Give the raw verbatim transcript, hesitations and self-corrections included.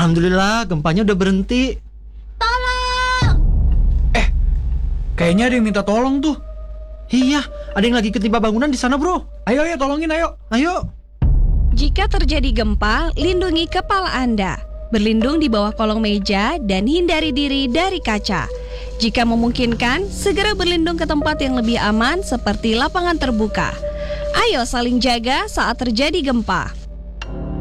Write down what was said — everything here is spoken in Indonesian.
Alhamdulillah gempanya udah berhenti. Tolong! Eh, kayaknya ada yang minta tolong tuh. Iya, ada yang lagi ketimpa bangunan di sana, bro. Ayo, ayo, tolongin, ayo. Ayo. Jika terjadi gempa, lindungi kepala Anda. Berlindung di bawah kolong meja dan hindari diri dari kaca. Jika memungkinkan, segera berlindung ke tempat yang lebih aman seperti lapangan terbuka. Ayo saling jaga saat terjadi gempa.